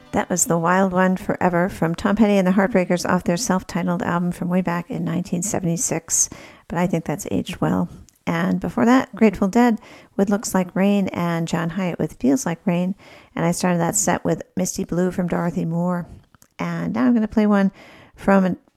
That was The Wild One Forever from Tom Petty and the Heartbreakers off their self-titled album from way back in 1976. But I think that's aged well. And before that, Grateful Dead with Looks Like Rain and John Hyatt with Feels Like Rain. And I started that set with Misty Blue from Dorothy Moore. And now I'm going to play one from